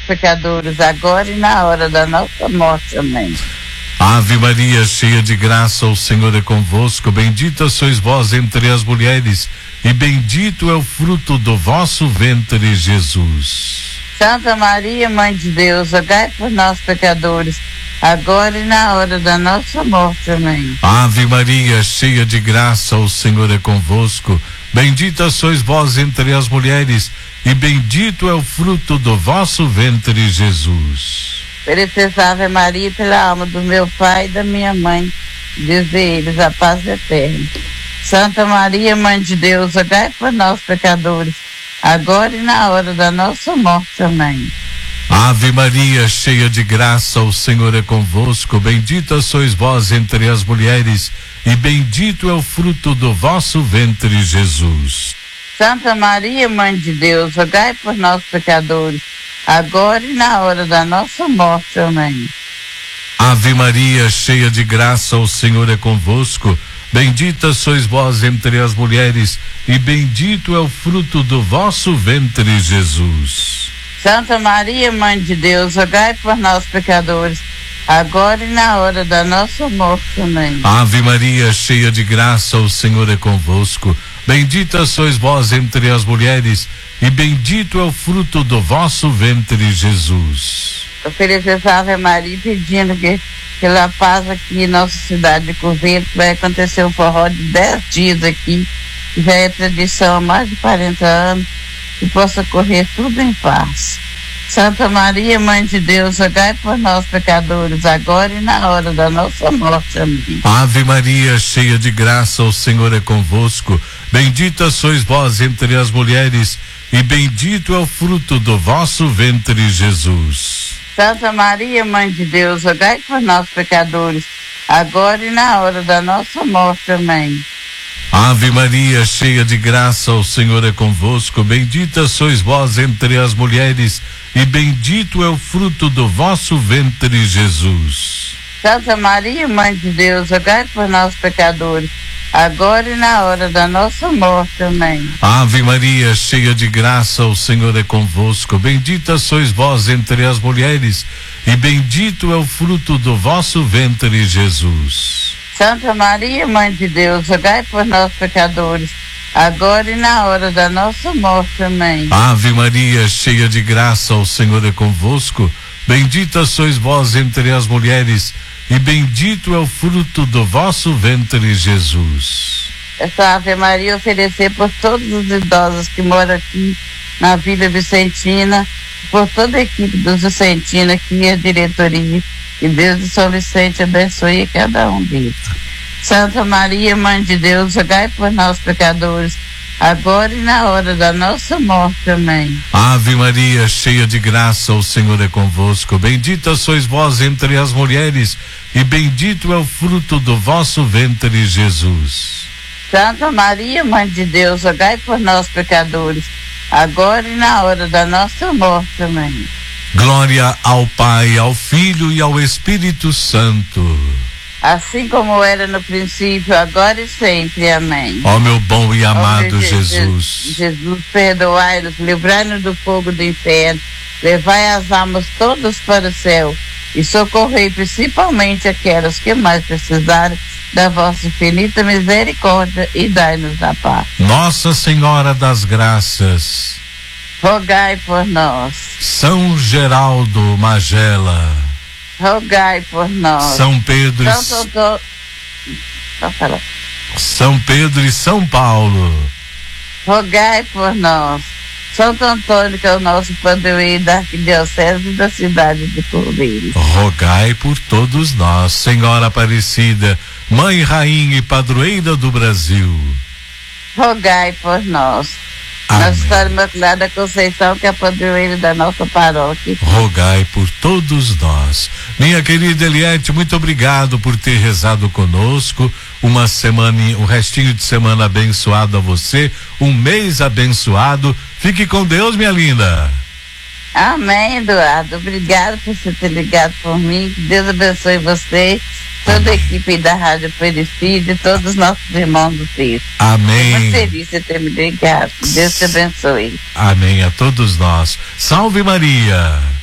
pecadores, agora e na hora da nossa morte. Amém. Ave Maria, cheia de graça, o Senhor é convosco. Bendita sois vós entre as mulheres, e bendito é o fruto do vosso ventre, Jesus. Santa Maria, Mãe de Deus, rogai por nós, pecadores, agora e na hora da nossa morte. Amém. Ave Maria, cheia de graça, o Senhor é convosco. Bendita sois vós entre as mulheres, e bendito é o fruto do vosso ventre, Jesus. Perecer Ave Maria, pela alma do meu pai e da minha mãe, dize eles a paz eterna. Santa Maria, Mãe de Deus, rogai por nós, pecadores, agora e na hora da nossa morte. Amém. Ave Maria, cheia de graça, o Senhor é convosco. Bendita sois vós entre as mulheres, e bendito é o fruto do vosso ventre, Jesus. Santa Maria, Mãe de Deus, rogai por nós, pecadores, agora e na hora da nossa morte. Amém. Ave Maria, cheia de graça, o Senhor é convosco. Bendita sois vós entre as mulheres, e bendito é o fruto do vosso ventre, Jesus. Santa Maria, Mãe de Deus, rogai por nós, pecadores, agora e na hora da nossa morte. Amém. Ave Maria, cheia de graça, o Senhor é convosco. Bendita sois vós entre as mulheres, e bendito é o fruto do vosso ventre, Jesus. Oferecer Ave Maria, pedindo que pela paz aqui em nossa cidade de Cordeiro, que vai acontecer um forró de 10 dias aqui, que já é tradição há mais de 40 anos, que possa correr tudo em paz. Santa Maria, Mãe de Deus, rogai por nós, pecadores, agora e na hora da nossa morte. Amém. Ave Maria, cheia de graça, o Senhor é convosco. Bendita sois vós entre as mulheres, e bendito é o fruto do vosso ventre, Jesus. Santa Maria, Mãe de Deus, rogai por nós, pecadores, agora e na hora da nossa morte. Amém. Ave Maria, cheia de graça, o Senhor é convosco. Bendita sois vós entre as mulheres, e bendito é o fruto do vosso ventre, Jesus. Santa Maria, Mãe de Deus, rogai por nós, pecadores, agora e na hora da nossa morte. Amém. Ave Maria, cheia de graça, o Senhor é convosco. Bendita sois vós entre as mulheres, e bendito é o fruto do vosso ventre, Jesus. Santa Maria, Mãe de Deus, rogai por nós, pecadores, agora e na hora da nossa morte. Amém. Ave Maria, cheia de graça, o Senhor é convosco. Bendita sois vós entre as mulheres, e bendito é o fruto do vosso ventre, Jesus. Essa Ave Maria oferecer por todos os idosos que moram aqui na Vila Vicentina, por toda a equipe dos Vicentina aqui, a diretoria, que Deus de São Vicente abençoe a cada um deles. Santa Maria, Mãe de Deus, rogai por nós, pecadores, agora e na hora da nossa morte. Amém. Ave Maria, cheia de graça, o Senhor é convosco. Bendita sois vós entre as mulheres, e bendito é o fruto do vosso ventre, Jesus. Santa Maria, Mãe de Deus, rogai por nós, pecadores, agora e na hora da nossa morte. Amém. Glória ao Pai, ao Filho e ao Espírito Santo. Assim como era no princípio, agora e sempre. Amém. Ó meu bom e amado Jesus. Jesus, perdoai-nos, livrai-nos do fogo do inferno, levai as almas todas para o céu e socorrei principalmente aquelas que mais precisarem da vossa infinita misericórdia, e dai-nos a paz. Nossa Senhora das Graças, rogai por nós. São Geraldo Magela, rogai por nós. São Pedro São Pedro e São Paulo, rogai por nós. Santo Antônio, que é o nosso padroeiro da Arquidiocese e da cidade de Cordeiro, rogai por todos nós. Senhora Aparecida, Mãe, Rainha e Padroeira do Brasil, rogai por nós. Amém. Nossa Senhora Imaculada Conceição, que é a padroeira da nossa paróquia, rogai por todos nós. Minha querida Eliette, muito obrigado por ter rezado conosco. Uma semana, um restinho de semana abençoado a você, um mês abençoado. Fique com Deus, minha linda. Amém, Eduardo. Obrigado por você ter ligado por mim. Que Deus abençoe você, toda a equipe da Rádio Aparecida e todos os nossos irmãos do texto. Amém. Estou muito feliz de ter me ligado. Que Deus te abençoe. Amém a todos nós. Salve Maria.